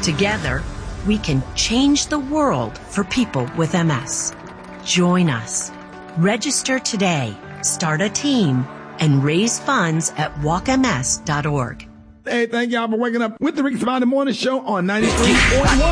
Together, we can change the world for people with MS. Join us. Register today, start a team, and raise funds at walkms.org. Hey, thank y'all for waking up with the Rick Survivor Morning Show on 93.1.